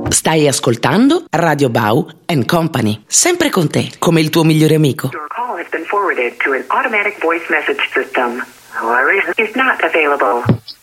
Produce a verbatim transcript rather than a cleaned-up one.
Stai ascoltando Radio Bau and Company, sempre con te, come il tuo migliore amico. Your call has been forwarded to an automatic voice message system. However, is not available.